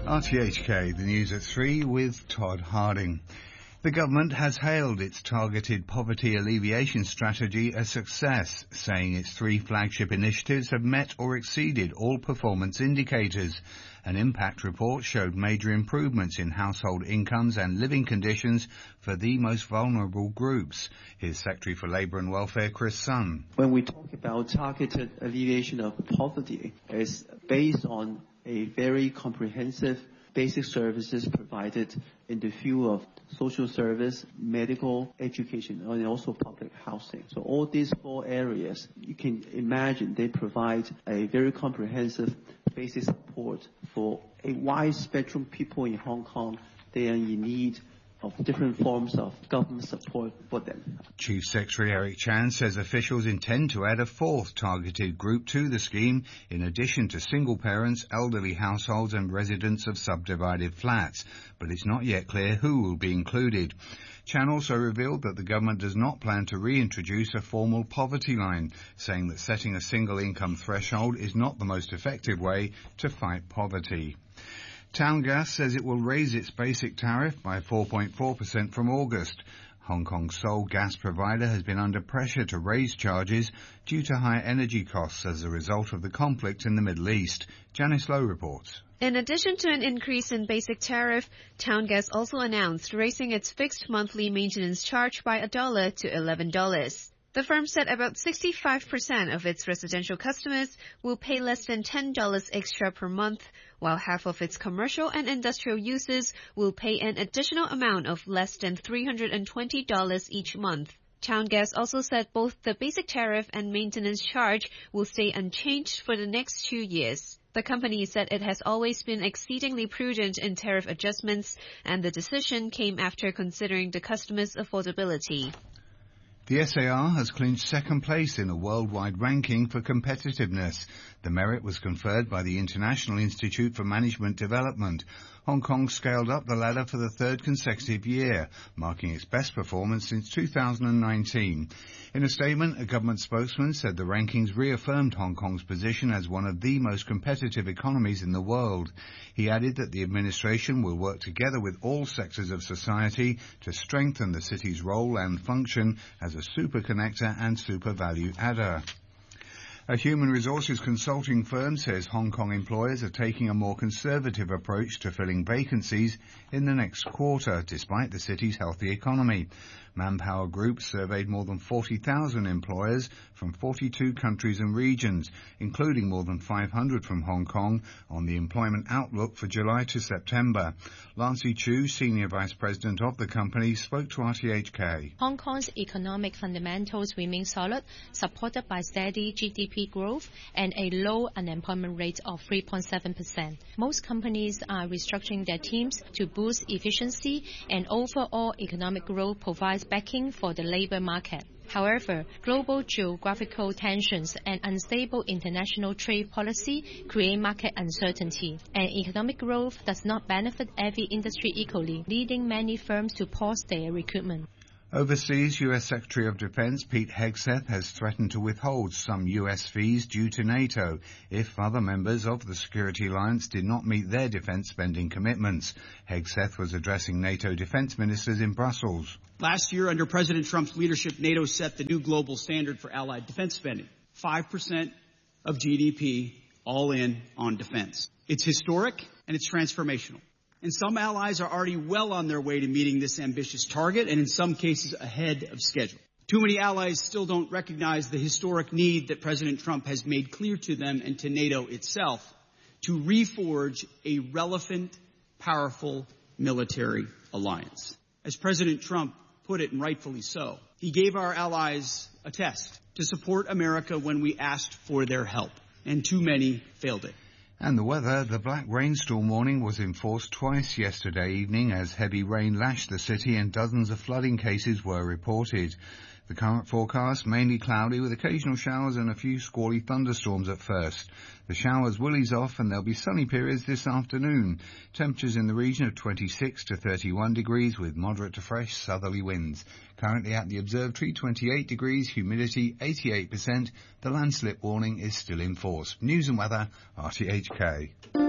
RTHK, the news at 3 with Todd Harding. The government has hailed its targeted poverty alleviation strategy a success, saying its 3 flagship initiatives have met or exceeded all performance indicators. An impact report showed major improvements in household incomes and living conditions for the most vulnerable groups. Here's Secretary for Labour and Welfare, Chris Sun. When we talk about targeted alleviation of poverty, it's based on a very comprehensive basic services provided in the field of social service, medical, education, and also public housing. So all these 4 areas, you can imagine they provide a very comprehensive basic support for a wide spectrum of people in Hong Kong. They are in need of different forms of government support for them. Chief Secretary Eric Chan says officials intend to add a 4th targeted group to the scheme, in addition to single parents, elderly households and residents of subdivided flats, but it's not yet clear who will be included. Chan also revealed that the government does not plan to reintroduce a formal poverty line, saying that setting a single income threshold is not the most effective way to fight poverty. Town Gas says it will raise its basic tariff by 4.4% from August. Hong Kong's sole gas provider has been under pressure to raise charges due to high energy costs as a result of the conflict in the Middle East. Janice Lowe reports. In addition to an increase in basic tariff, Town Gas also announced raising its fixed monthly maintenance charge by $1 to $11. The firm said about 65% of its residential customers will pay less than $10 extra per month, while half of its commercial and industrial users will pay an additional amount of less than $320 each month. Town Gas also said both the basic tariff and maintenance charge will stay unchanged for the next 2 years. The company said it has always been exceedingly prudent in tariff adjustments, and the decision came after considering the customers' affordability. The SAR has clinched 2nd place in a worldwide ranking for competitiveness. The merit was conferred by the International Institute for Management Development. Hong Kong scaled up the ladder for the 3rd consecutive year, marking its best performance since 2019. In a statement, a government spokesman said the rankings reaffirmed Hong Kong's position as one of the most competitive economies in the world. He added that the administration will work together with all sectors of society to strengthen the city's role and function as a super connector and super value adder. A human resources consulting firm says Hong Kong employers are taking a more conservative approach to filling vacancies in the next quarter, despite the city's healthy economy. Manpower Group surveyed more than 40,000 employers from 42 countries and regions, including more than 500 from Hong Kong, on the employment outlook for July to September. Lancy Chu, Senior Vice President of the company, spoke to RTHK. Hong Kong's economic fundamentals remain solid, supported by steady GDP growth and a low unemployment rate of 3.7%. Most companies are restructuring their teams to boost efficiency, and overall economic growth provides backing for the labor market. However, global geographical tensions and unstable international trade policy create market uncertainty, and economic growth does not benefit every industry equally, leading many firms to pause their recruitment. Overseas, U.S. Secretary of Defense Pete Hegseth has threatened to withhold some U.S. fees due to NATO if other members of the security alliance did not meet their defense spending commitments. Hegseth was addressing NATO defense ministers in Brussels. Last year, under President Trump's leadership, NATO set the new global standard for allied defense spending, 5% of GDP, all in on defense. It's historic and it's transformational. And some allies are already well on their way to meeting this ambitious target, and in some cases ahead of schedule. Too many allies still don't recognize the historic need that President Trump has made clear to them and to NATO itself to reforge a relevant, powerful military alliance. As President Trump put it, and rightfully so, he gave our allies a test to support America when we asked for their help, and too many failed it. And the weather, the black rainstorm warning was enforced twice yesterday evening as heavy rain lashed the city and dozens of flooding cases were reported. The current forecast, mainly cloudy with occasional showers and a few squally thunderstorms at first. The showers will ease off and there'll be sunny periods this afternoon. Temperatures in the region of 26 to 31 degrees with moderate to fresh southerly winds. Currently at the observatory, 28 degrees, humidity 88%. The landslip warning is still in force. News and weather, RTHK.